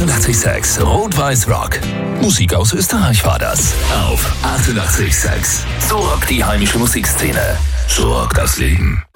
88,6 Rot-Weiß Rock. Musik aus Österreich war das. Auf 88,6. So rockt die heimische Musikszene. So rockt das Leben.